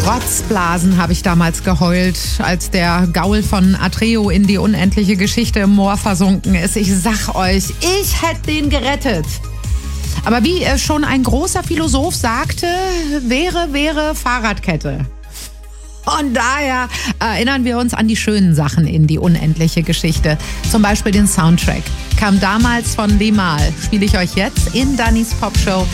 Rotzblasen habe ich damals geheult, als der Gaul von Atreo in die unendliche Geschichte im Moor versunken ist. Ich sag euch, ich hätte den gerettet. Aber wie schon ein großer Philosoph sagte, wäre Fahrradkette. Und daher erinnern wir uns an die schönen Sachen in die unendliche Geschichte. Zum Beispiel den Soundtrack. Kam damals von Limahl. Spiele ich euch jetzt in Dannys Popshow